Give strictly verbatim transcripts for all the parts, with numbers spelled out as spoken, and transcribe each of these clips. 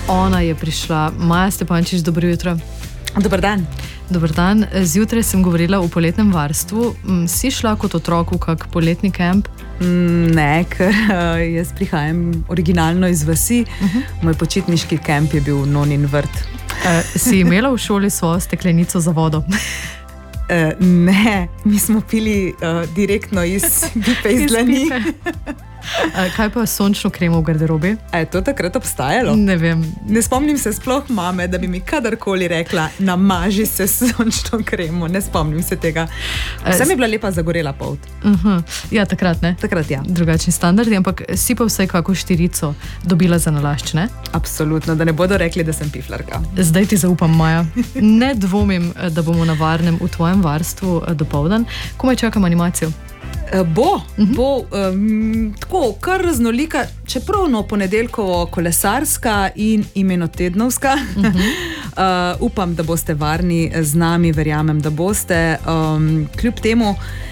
Ona je prišla. Maja Stepančič, dobro jutro. Dobar dan. Dobar dan. Zjutraj sem govorila o poletnem varstvu. Si šla kot otrok v kak poletni kemp? Ne, ker uh, jaz prihajam originalno iz vasi. Uh-huh. Moj počitniški kemp je bil Nonin vrt. Uh, si imela v šoli svojo steklenico za vodo? Uh, ne, mi smo pili uh, direktno iz pipe iz dlani. Kaj pa sončno kremo v garderobi? A je to takrat obstajalo? Ne vem. Ne spomnim se sploh mame, da bi mi kadarkoli rekla, namaži se s sončno kremo. Ne spomnim se tega. Vsem je bila lepa zagorela polt. Uh-huh. Ja, takrat ne. Takrat ja. Drugačni standardi, ampak si pa vsaj kako štirico dobila za nalašč, ne? Absolutno, da ne bodo rekli, da sem piflarka. Zdaj ti zaupam, Maja. Ne dvomim, da bomo na varnem v tvojem varstvu dopoldan. Komaj čakam animacijo. Bo, bo um, tako kar raznolika, čeprav no ponedeljkovo kolesarska in imenotednovska. Uh-huh. uh, upam, da boste varni z nami, verjamem, da boste. Um, kljub temu,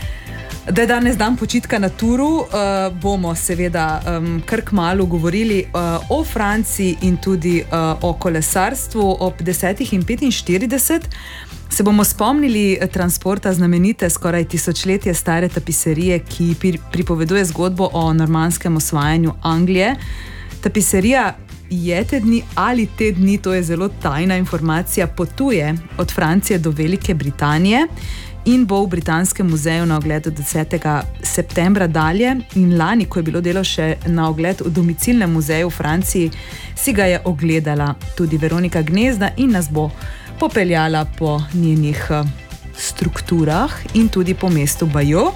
da je danes dan počitka na turu, uh, bomo seveda um, kar kmalu govorili uh, o Franciji in tudi uh, o kolesarstvu. Ob desetih in petinštirideset se bomo spomnili transporta znamenite skoraj tisočletje stare tapiserije, ki pripoveduje zgodbo o normanskem osvajanju Anglije. Tapiserija je te dni ali te dni, to je zelo tajna informacija, potuje od Francije do Velike Britanije in bo v Britanskem muzeju na ogled od desetega septembra dalje. In lani, ko je bilo delo še na ogled v domicilnem muzeju v Franciji, si ga je ogledala tudi Veronika Gnezda in nas bo popeljala po njenih strukturah in tudi po mestu Bayeux.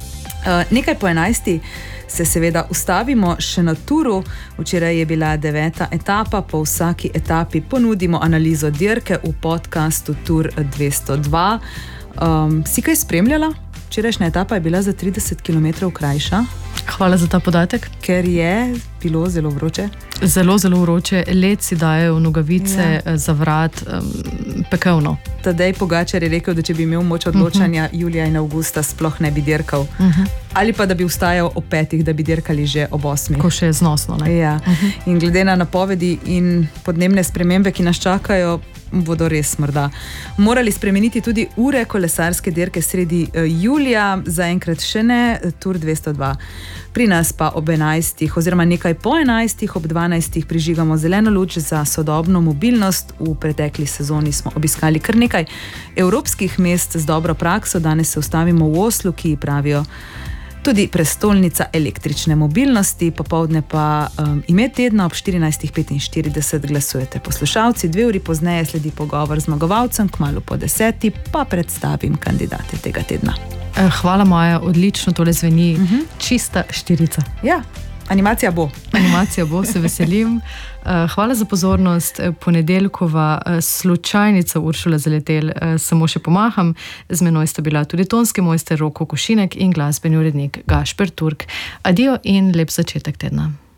Nekaj po enajsti se seveda ustavimo še na turu. Včeraj je bila deveta etapa, po vsaki etapi ponudimo analizo dirke v podcastu Tur dvesto dva. Um, si kaj spremljala? Včerajšnja etapa je bila za trideset kilometrov krajša. Hvala za ta podatek. Ker je bilo zelo vroče. Zelo, zelo vroče. Led si daje v nogavice, ja. Za vrat, um, pekelno. Tadej Pogačar je rekel, da če bi imel moč odločanja, uh-huh. julija in avgusta sploh ne bi dirkal. Uh-huh. Ali pa da bi vstajal ob petih, da bi dirkali že ob osmih. Ko še je znosno, ne? Ja. Uh-huh. In glede na napovedi in podnebne spremembe, ki nas čakajo, bodo res morda morali spremeniti tudi ure kolesarske dirke sredi uh, julija, zaenkrat še ne, Tur dvesto dva. Pri nas pa ob enajstih oziroma nekaj po enajstih, ob dvanajstih prižigamo zeleno luč za sodobno mobilnost. V pretekli sezoni smo obiskali kar nekaj evropskih mest z dobro prakso. Danes se ustavimo v Oslu, ki pravijo tudi prestolnica električne mobilnosti. Popoldne pa um, ime tedna ob štirinajstih petinštirideset glasujete poslušalci. Dve uri pozneje sledi pogovor z zmagovalcem, kmalu po deseti pa predstavim kandidate tega tedna. Hvala, Maja, odlično tole zveni. Uh-huh. Čista štirica. Ja, animacija bo. Animacija bo, se veselim. Hvala za pozornost. Ponedeljkova slučajnica Uršula Zaletel, samo še pomaham. Z menoj sta bila tudi tonski mojster Roko Košinek in glasbeni urednik Gašper Turk. Adijo in lep začetek tedna.